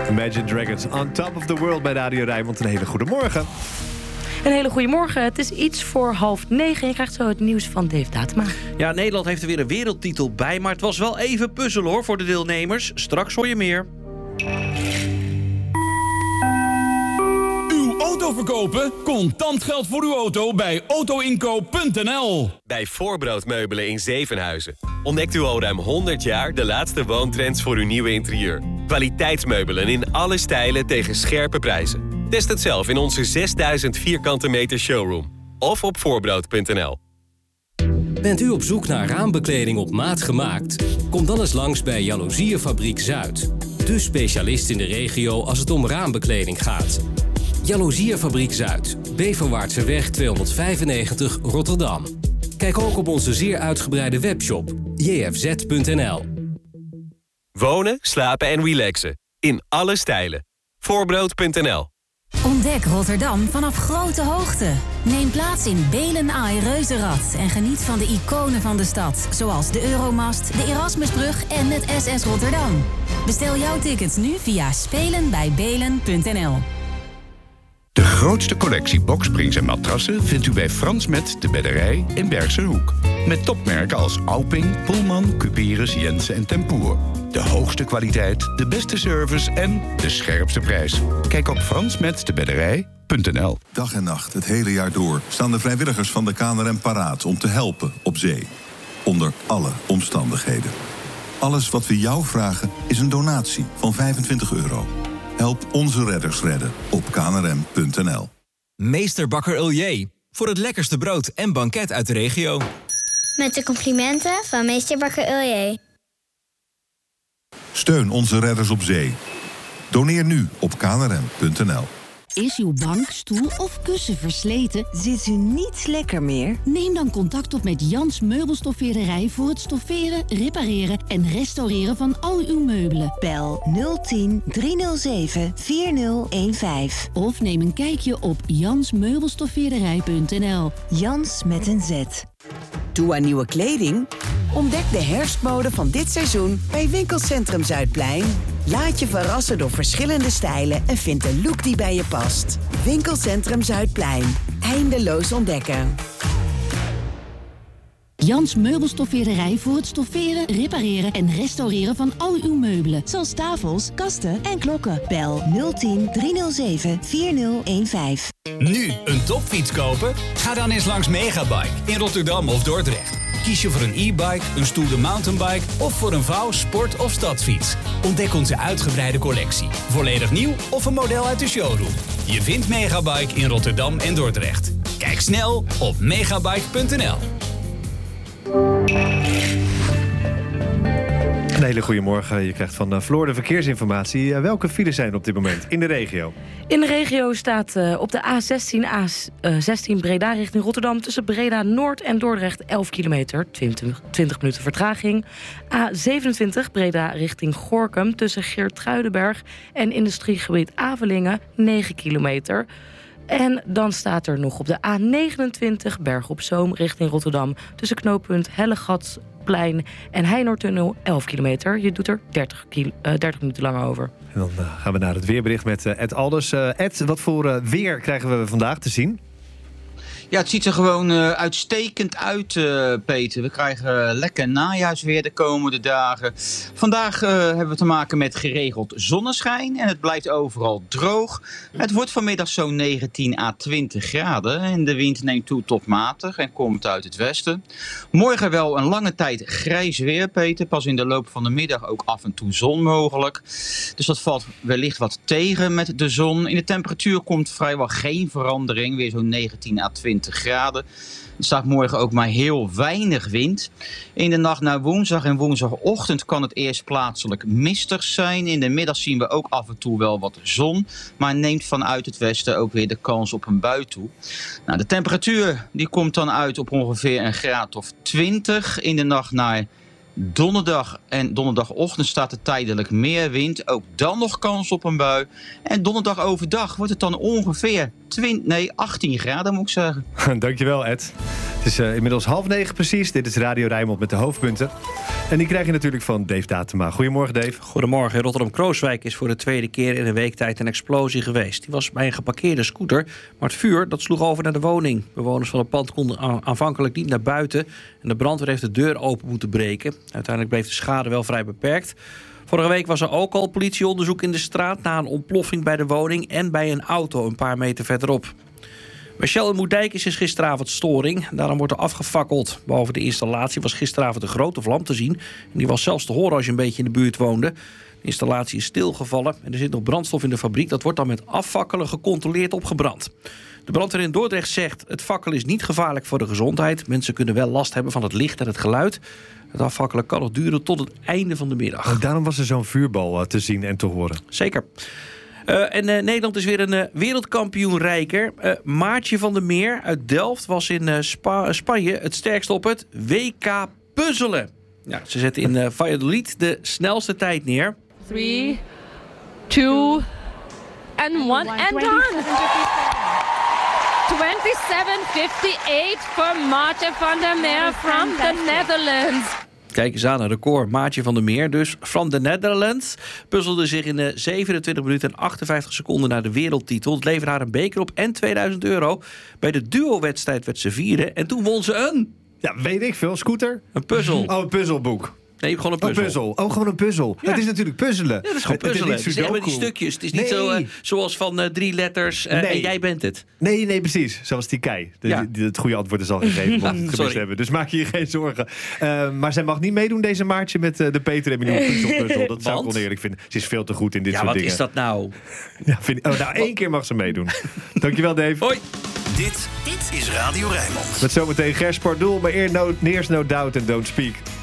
Imagine Dragons, On Top of the World bij Radio Rijnmond. Een hele goede morgen. Een hele goede morgen. Het is iets voor 8:30. Je krijgt zo het nieuws van Dave Datema. Ja, Nederland heeft er weer een wereldtitel bij, maar het was wel even puzzelen hoor voor de deelnemers. Straks hoor je meer. Uw auto verkopen? Contant geld voor uw auto bij autoinkoop.nl. Bij Voorbroodmeubelen in Zevenhuizen ontdekt u al ruim 100 jaar de laatste woontrends voor uw nieuwe interieur. Kwaliteitsmeubelen in alle stijlen tegen scherpe prijzen. Test het zelf in onze 6000 vierkante meter showroom. Of op voorbrood.nl. Bent u op zoek naar raambekleding op maat gemaakt? Kom dan eens langs bij Jaloeziefabriek Zuid. De specialist in de regio als het om raambekleding gaat. Jaloeziefabriek Zuid. Beverwaartseweg 295 Rotterdam. Kijk ook op onze zeer uitgebreide webshop jfz.nl. Wonen, slapen en relaxen. In alle stijlen. Voorbrood.nl. Ontdek Rotterdam vanaf grote hoogte. Neem plaats in Belen Ai Reuzenrad en geniet van de iconen van de stad. Zoals de Euromast, de Erasmusbrug en het SS Rotterdam. Bestel jouw tickets nu via spelenbijbelen.nl. De grootste collectie boksprings en matrassen vindt u bij Frans Met de Bedderij in Bergse Hoek. Met topmerken als Auping, Pullman, Cuperus, Jensen en Tempoer. De hoogste kwaliteit, de beste service en de scherpste prijs. Kijk op fransmetdebedderij.nl. Dag en nacht, het hele jaar door, staan de vrijwilligers van de KNRM paraat om te helpen op zee. Onder alle omstandigheden. Alles wat we jou vragen is een donatie van €25. Help onze redders redden op knrm.nl. Meester Bakker voor het lekkerste brood en banket uit de regio. Met de complimenten van Meester Bakker. Steun onze redders op zee. Doneer nu op knrm.nl. Is uw bank, stoel of kussen versleten? Zit u niet lekker meer? Neem dan contact op met Jans Meubelstoffeerderij voor het stofferen, repareren en restaureren van al uw meubelen. Bel 010 307 4015. Of neem een kijkje op jansmeubelstoffeerderij.nl. Jans met een Z. Toe aan nieuwe kleding? Ontdek de herfstmode van dit seizoen bij Winkelcentrum Zuidplein. Laat je verrassen door verschillende stijlen en vind een look die bij je past. Winkelcentrum Zuidplein. Eindeloos ontdekken. Jans Meubelstoffeerderij voor het stofferen, repareren en restaureren van al uw meubelen. Zoals tafels, kasten en klokken. Bel 010 307 4015. Nu een topfiets kopen? Ga dan eens langs Megabike in Rotterdam of Dordrecht. Kies je voor een e-bike, een stoere mountainbike of voor een vouw-, sport- of stadsfiets? Ontdek onze uitgebreide collectie. Volledig nieuw of een model uit de showroom. Je vindt Megabike in Rotterdam en Dordrecht. Kijk snel op megabike.nl. Een hele goede morgen. Je krijgt van Floor de verkeersinformatie. Welke files zijn er op dit moment in de regio? In de regio staat op de A16 Breda richting Rotterdam... tussen Breda Noord en Dordrecht 11 kilometer, 20 minuten vertraging. A27 Breda richting Gorinchem tussen Geertruidenberg en industriegebied Avelingen 9 kilometer... En dan staat er nog op de A29 Berg op Zoom richting Rotterdam... tussen knooppunt Hellegatsplein en Heinoortunnel 11 kilometer. Je doet er 30 minuten lang over. En dan gaan we naar het weerbericht met Ed Alders. Ed, wat voor weer krijgen we vandaag te zien? Ja, het ziet er gewoon uitstekend uit, Peter. We krijgen lekker najaarsweer de komende dagen. Vandaag hebben we te maken met geregeld zonneschijn en het blijft overal droog. Het wordt vanmiddag zo'n 19 à 20 graden en de wind neemt toe tot matig en komt uit het westen. Morgen wel een lange tijd grijs weer, Peter. Pas in de loop van de middag ook af en toe zon mogelijk. Dus dat valt wellicht wat tegen met de zon. In de temperatuur komt vrijwel geen verandering, weer zo'n 19 à 20 graden. Er staat morgen ook maar heel weinig wind. In de nacht naar woensdag en woensdagochtend kan het eerst plaatselijk mistig zijn. In de middag zien we ook af en toe wel wat zon. Maar neemt vanuit het westen ook weer de kans op een bui toe. Nou, de temperatuur die komt dan uit op ongeveer een graad of 20. In de nacht naar donderdag en donderdagochtend staat er tijdelijk meer wind. Ook dan nog kans op een bui. En donderdag overdag wordt het dan ongeveer 18 graden, moet ik zeggen. Dankjewel, Ed. Het is inmiddels 8:30 precies. Dit is Radio Rijnmond met de hoofdpunten. En die krijg je natuurlijk van Dave Datema. Goedemorgen, Dave. Goedemorgen. In Rotterdam-Krooswijk is voor de tweede keer in een week tijd een explosie geweest. Die was bij een geparkeerde scooter, maar het vuur dat sloeg over naar de woning. Bewoners van het pand konden aanvankelijk niet naar buiten en de brandweer heeft de deur open moeten breken. Uiteindelijk bleef de schade wel vrij beperkt. Vorige week was er ook al politieonderzoek in de straat na een ontploffing bij de woning en bij een auto een paar meter verderop. Bij Shell in Moerdijk is gisteravond storing. Daarom wordt er afgefakkeld. Boven de installatie was gisteravond een grote vlam te zien. En die was zelfs te horen als je een beetje in de buurt woonde. De installatie is stilgevallen en er zit nog brandstof in de fabriek. Dat wordt dan met afvakkelen gecontroleerd opgebrand. De brandweer in Dordrecht zegt: het fakkelen is niet gevaarlijk voor de gezondheid. Mensen kunnen wel last hebben van het licht en het geluid. Het afvakkelen kan nog duren tot het einde van de middag. Daarom was er zo'n vuurbal te zien en te horen. Zeker. Nederland is weer een wereldkampioen rijker. Maartje van der Meer uit Delft was in Spanje het sterkst op het WK puzzelen. Ja, ze zetten in Valladolid de snelste tijd neer. 3, 2, and 1 and done. 27:58 for Maartje van der Meer from the Netherlands. Kijk eens aan, een record. Maartje van der Meer, dus from the Netherlands, puzzelde zich in 27 minuten en 58 seconden naar de wereldtitel. Het leverde haar een beker op en €2000. Bij de duo-wedstrijd werd ze vierde en toen won ze een... Ja, weet ik veel. Scooter? Een puzzel. Oh, een puzzelboek. Nee, gewoon een puzzel. Een puzzel. Oh, gewoon een puzzel. Ja. Het is natuurlijk puzzelen. Ja, dat is gewoon puzzelen. Het is helemaal die stukjes. Het is niet zo zoals van 3 letters en jij bent het. Nee, precies. Zoals die Kei. Het goede antwoord is al gegeven. Mocht het gemist hebben. Dus maak je je geen zorgen. Maar zij mag niet meedoen, deze Maartje, met de Peter en Meniel puzzel. Dat zou ik oneerlijk vinden. Ze is veel te goed in dit soort dingen. Ja, wat is dat nou? Ja, 1 keer mag ze meedoen. Dankjewel, Dave. Hoi. Dit is Radio Rijnmond. Met zometeen Gers Pardoel, maar eerst No Doubt en Don't Speak.